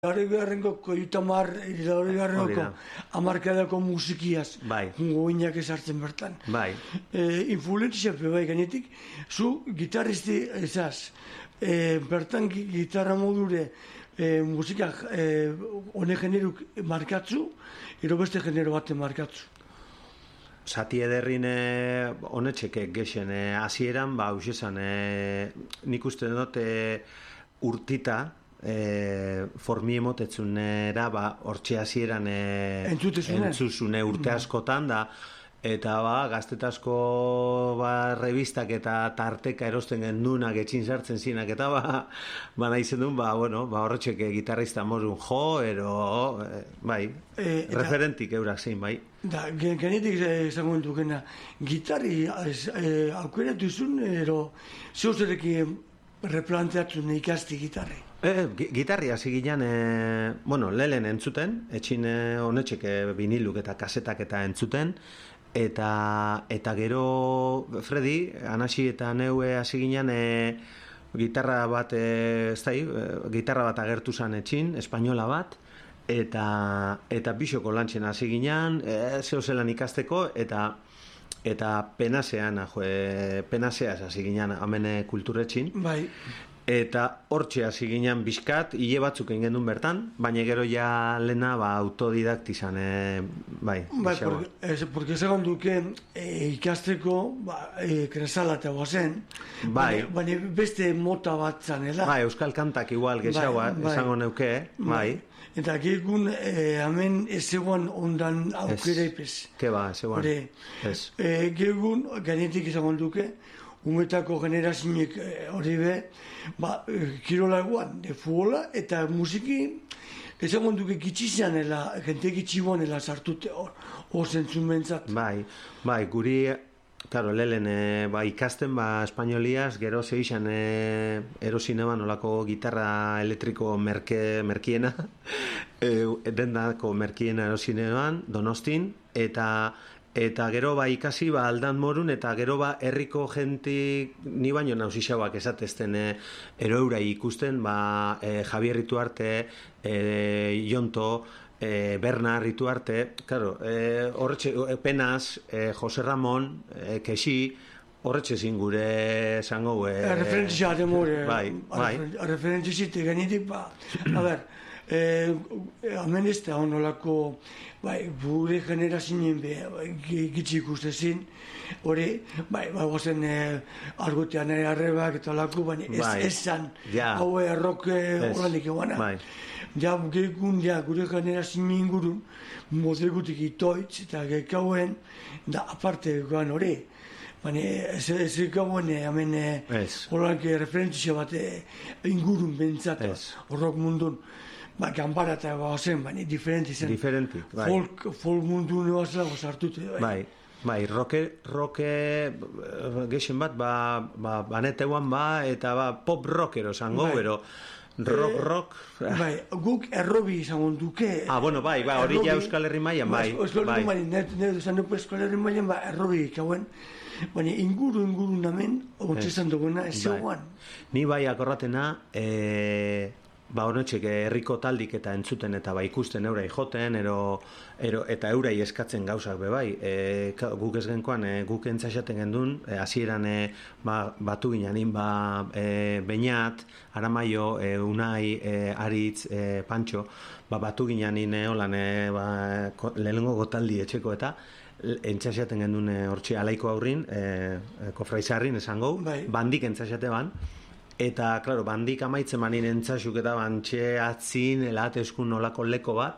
Garrengo hamarkadako musikiaz goinak esartzen bertan. Influentzia bai gainetik, zu gitarristi ezaz, bertan gitarra modure musikak hone generuk markatzu, ero beste genero baten markatzu. Zati ederrin honetxek gexen hasieran, hausesan, nik uste dut urtita, formi emotetzunera hortxe hasieran entzuzune urte askotan da, eta gaztetasko revistak eta tarteka erosten gendunak etxin sartzen zinak eta nahi zen duen horretxek gitarrista morun referentik eurak zein, bai. Genetik esango dukena, gitarri aukeratu zuen, ero zeuzerekin replanteatzen ikasti gitarri. Gitarri hasi ginen, lehen entzuten, etxin honetxek viniluk eta kasetak eta entzuten, eta gero Fredi, Anasi eta neue hasi ginen gitarra bat agertu zan etxin, espainola bat, eta bisoko lantxen hasi ginen, zehozelan ikasteko, eta penaseaz hasi ginen amene kulturetxin. Bai. Eta hortxe hasi ginen bizkat, hile batzuk egin genuen bertan, baina gero ja lehena autodidakti izan, bai. Porque segon duke ikasteko kresala eta guazen, baina beste mota bat zanela. Bai, euskal kantak igual gexagoa, esango neuke, bai. Eta gegun hemen ez zegoen ondan aukera ipez. Ke ba, zegoen. Gegun, gainetik izango duke, umetako generazioek hori be, kirola eguan, futbola eta musiki, esango duke gitxizanela, jente gitxiboanela sartute hor zentzun bentsat. Bai, guri, claro, lehen ikasten espainoliaz, gero zeixan erosin eban olako gitarra elektriko merkiena, dendako merkiena erosin eban, Donostin, eta gero ikasi aldan morun, eta gero herriko jentik ni baino nausixauak esatezten eroeurai ikusten, Javier Rituarte, Jonto, Bernard Rituarte, claro, Penaz, Jose Ramon, Kexi, horretxe zin gure zango... Referentzia demore. Bai. Referentzia zite genitik, a ber, hemen ez da honolako, gure generazioen gitzi ikustezin, hori, guazen argotean arrebak eta olako, baina ez zan, hau erroke horandik eguana. Ja, gure generazioen ingurun, modelgutik itoitz eta gekauen, da aparte goan hori. Baina ez gauen hemen horanke referentzia bat ingurun bentsat, horrok mundun. Gambara eta zen, baina diferenti zen. Diferenti, bai. Folk mundu nebazela gozartute. Bai, roke gexen bat, baneteuan eta pop rockero zango, ero rock. Bai, guk errobi izango duke. Bai, hori ja Euskal Herri mailan, bai. Euskal Herri mailan, Euskal Herri mailan, errobi ikauen. Baina inguru namen, ontzizan duguna, ez zegoan. Ni bai akorratena, honetxek herriko taldik eta entzuten eta ikusten eurai joten, eta eurai eskatzen gauzak bai. Guk ez genkoan, guk entzaxaten gendun, hasieran batu ginen, Beñat, Aramaio, Unai, Aritz, Pantxo, batu ginen holan lehenengo gotaldi etxeko eta entzaxaten gendun hortxe alaiko aurrin, kofraizarrin esango, bandik entzaxate ban, eta, klaro, bandik amaitzen manin entzaxuk eta bantxe atzin, elateskun nolako leko bat,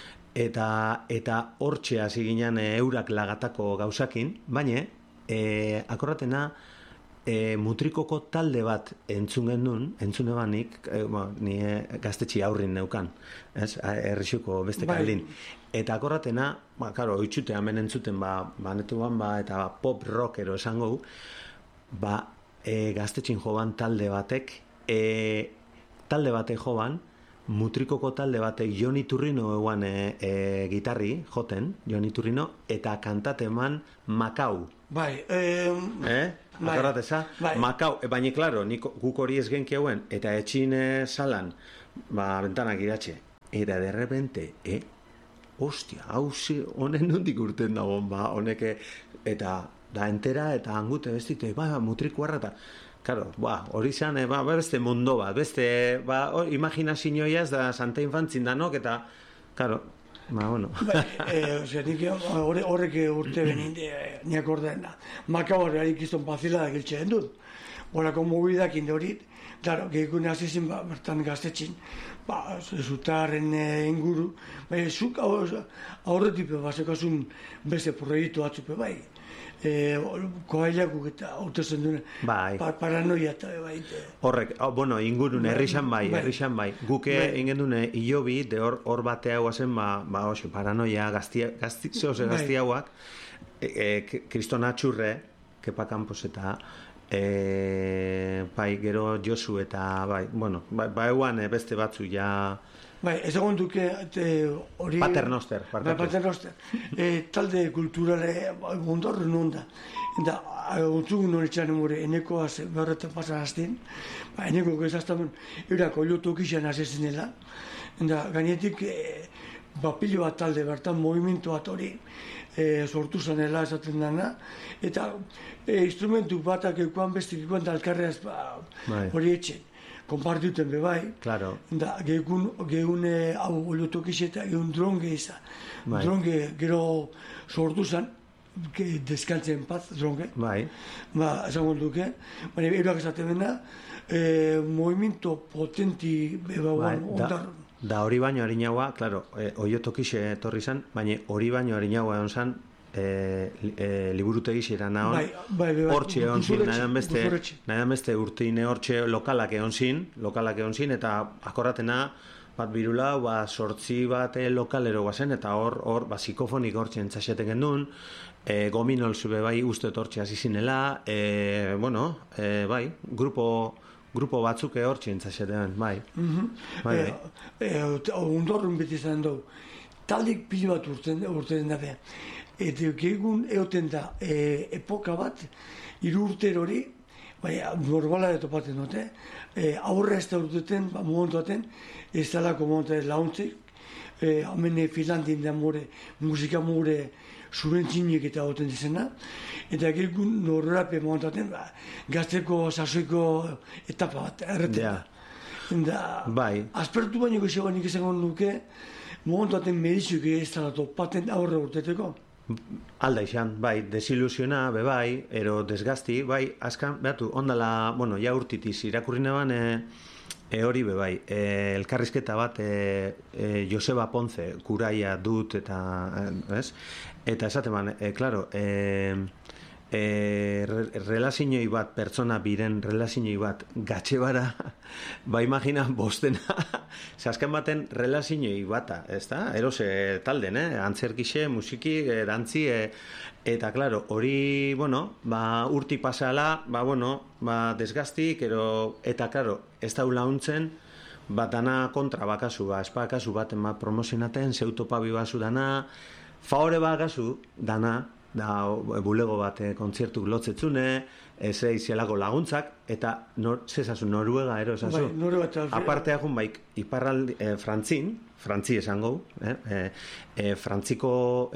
eta hortxe hasi ginen eurak lagatako gauzakin, baina, akorratena, mutrikoko talde bat entzun ebanik, ni gaztetxi aurrin neukan, errixuko beste kaldin. Eta akorratena, oitxute hemen entzuten, banetuan, eta pop rockero esango, gaztetxin joban talde batek joban, mutrikoko talde batek Joni Turrino eguan gitarri joten, Joni Turrino, eta kantateman Makau. Bai, akorrateza? Makau, baina, klaro, guk hori ez genki hauen, eta etxin salan, bentanak iratxe, eta de repente, hostia, honen nondik urten dago, honek, eta da entera, eta angute bestite, mutrikuarra, eta, claro, hori zan, beste mundo bat, beste, imaginazioa ez da Santa Infantzin danok, eta, claro, bueno. Nik horrek urte benin, niak ordean da. Makabarri ikizton pazila da giltxeen dut. Horako mobidak inde hori, claro, gehikune azizin, bertan gaztetxin, zutarren inguru, zuk aurretipe bazekasun beste proiektu batzupe bai. Koailakuk eta autozen duen paranoia eta bai. Horrek, ingurun, herrixan bai. Guke ingen dune hilobi, de hor batea guazen, paranoia, gazti hauak, Kristona Txurre, Kepa Campos eta gero Josu eta eguan beste batzu ja... Ez egon duke hori... Paternoster. Talde kulturale ondorren onda. Eta ontzugun hori txan emure, enekoaz berretan pasan azten, eneko gezaztamen eurako lotok izan azezinela. Eta gainetik pilo bat talde bertan, movimentu bat hori sortu zanela esaten dana. Eta instrumentu batak eukoan bestik ikuan dalkarreaz hori etxen. Konpartiuten bebai, da gehun hau olotokiz eta gehun dronge izan. Dronge gero sortu zen, deskantzen paz, dronge. Esango duke. Baina eroak esaten dena, movimiento potenti bebauan ondarron. Da hori baino harinaua, oiotokiz etorri zen, baina hori baino harinaua egon zen, liburutegi ziren nahon, hortxe egon zin, nahian beste urteine hortxe lokalak egon zin, eta akorratena, bat birula, sortzi bat lokalero guazen, eta hor, psikofonik hortxe entzaseten gendun, gominol zube bai uste hortxe azizinela, grupo batzuk hortxe entzaseten, bai. Ondorren beti zan dugu, taldik pilo bat urten dabe. Eta egun egoten da epoka bat, 3 urter hori, normala topaten dute, aurre ez da urteten, momentuaten, ez dalako momentuaten launtzik, hemen Finlandin da musika more surentzinik eta goten dizena, eta egun norrape momentuaten, gazteko, sasoiko etapa bat, erreten da. Aspertu baino gehiagoan izango nuke, momentuaten medizioak ez da topaten aurre urteteko. Alda izan, desilusiona, ero desgazti, azkan, behatu, ondala, ja urtitiz, irakurri neban, hori elkarrizketa bat, Joseba Ponce, kuraia dut, eta esaten ban, klaro, relazioi bat, pertsona biren relazioi bat, gatxe bara, imagina, bostena, azken baten relazioi bata, ez da? Eroze talden, antzerkixe, musiki, dantzi, eta, klaro, hori, urti pasala, desgaztik, eta, klaro, ez da launtzen, dana kontra bakazu, espakazu baten promozionaten, zeutopabi bazu dana, faore bakazu, dana, da bulego bat kontzertuk lotzetzune, izelako laguntzak, eta zezazu, Noruega, esazu. Aparte agun, iparraldi, frantzi esango, frantziko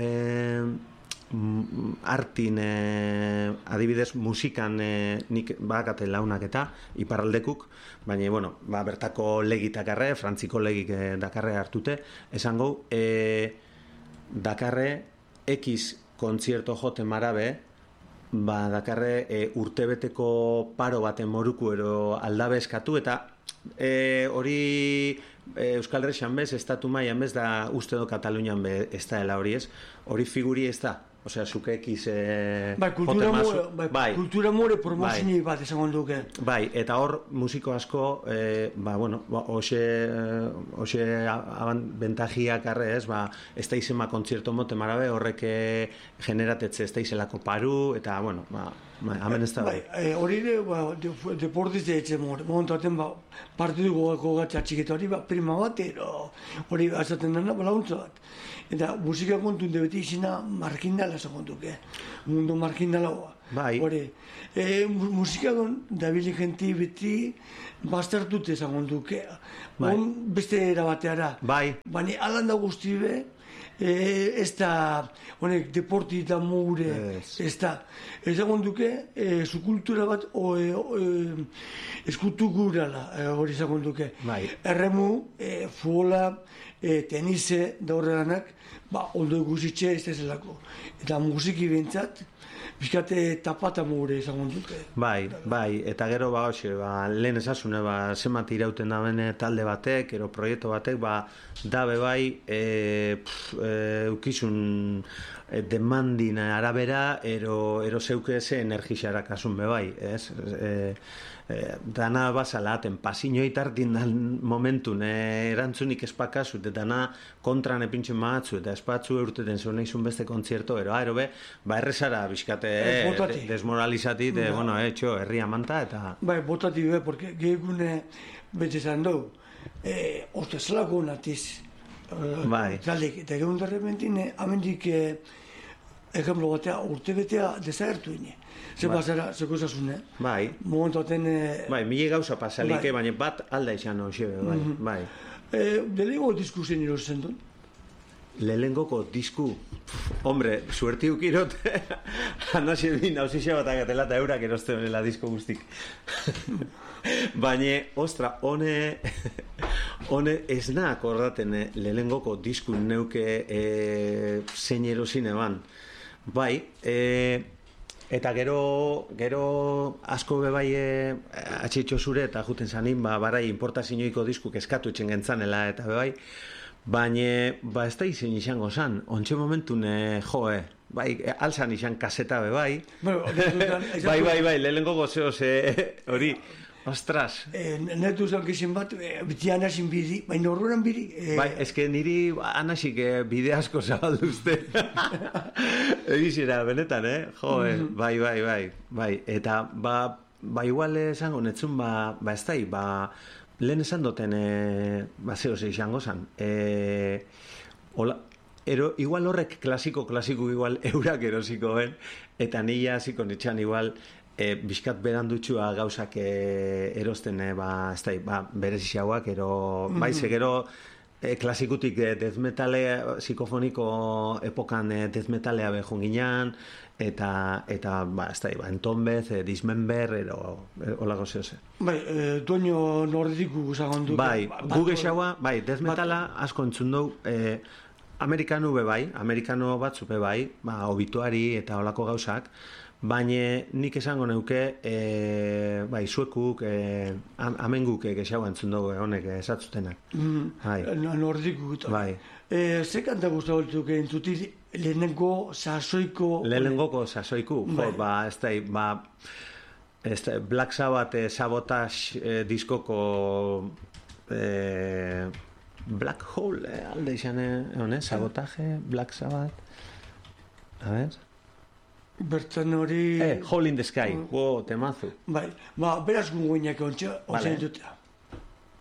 artin, adibidez, musikan nik bakate launak eta iparraldekuk, baina, bertako legitakarre, frantziko legik dakarre hartute, esango, dakarre, X kontzierto joten marabe, dakarre urtebeteko paro baten moruku aldabe eskatu, eta hori Euskal Herrian bez, estatu mailan bez, da uste do Katalunian be, ez da dela hori ez, hori figuri ez da. Osea, zuke ekiz... kultura more promozini bat esango duke. Eta hor musiko asko, hoxe bentajiak arre ez, ez da izema kontzierto mote marabe, horrek generatetze ez da izelako paru, eta, hemen ez da hori deportiz de etxe momentu aten, partidu gogatzea txiketa hori, prima bat, hori azaten dena, launtza bat. Eta musika kontun debeti izina marginala esan kontuke, mundu marginala hoa. Bai. Hore, musikadon dabili genti beti baztertut ezagun duke. Bai. Beste erabateara. Bai. Baina alan da guzti be, ez da, honek, deporti eta mugure, ez da. Ezagun duke, zu kultura bat, eskutu gurala, hori ezagun duke. Bai. Erremu, futbola, tenise, da horrelanak, ondo eguzitxe ez zelako. Eta musiki bintzat, bizkate tapata mugure ezagun duke. Bai, eta gero lehen esasune, zemat irauten da bene talde batek, ero proiektu batek, dabe bai, ukizun demandin arabera, ero zeuke ze energixara kasun be bai, ez? Dana basalaten, pasinoi tartin momentun, erantzunik espakazu, eta dana kontran epintxen maatzu, eta espatzu eurteten zuen izun beste kontzierto, ero be, errezara bizkate desmoralizati, etxo, herria manta, eta... Bai, botati be, porque gehegune bete zan dugu, ortezelako natiz, bai. Eta egun derrepentine, amendik, ejemplo batea, urte betea desagertu ine. Ze bazara, zeko esasune. Bai. Momentu aten... Bai, mile gauza pasalike, baina bat alda izan hoxe, bai. Delego disku zen irozen duen? Lelengoko disku, hombre, suerti ukirot, handaxe bin, hausixa bat agatela eta eurak eroste honela disko guztik. Baina, ostra, hone ez na akordaten lelengoko disku neuke zein erosin eban. Bai, eta gero asko bebai atxitxo zure eta juten zanin, barai importazioiko diskuk eskatu etxen gentzanela eta bebai, baina ez da izan izango zan, ontxe momentun bai, alzan izan kaseta bebai, bai, lehenko gozeoz hori, ostras. Netu zankizin bat, biti anasin bidi, baina horrean bidi. Bai, eske niri anasik bide asko zabalduzte. Egizera, benetan, bai, eta, igual esango netzun, ez da, lehen esan duten, zehoz izango zan, igual horrek klasiko igual eurak erosiko ben, eta nila hasiko nitxan igual, bizkat berandutxua gauzak erosten, ez da, berezixauak, bai, segero, klasikutik death metale, psikofoniko epokan death metalea behun ginean, eta ez da, entonbez, dismember, holako zehose. Bai, dueño nordiku guzagon du. Bai, gugexaua, bai, death metala asko entzun dugu, amerikanu be bai, amerikano batzu be bai, obituari eta holako gauzak, baina nik esango neuke, bai, zuekuk, amenguk gexaua entzun dugu, honek esatzutenak. Nordiku gutu. Bai. Ze kanta guztu holtuk entzuti lehenengo sasoiko... Lehenengoko sasoiku, ez da, Black Sabbath Sabotage diskoko Black Hole, alde izan, Sabotage, Black Sabbath, a ver... Bertan hori... Hole in the Sky, temazu. Bai, beraz gungoinak ontsa dutela.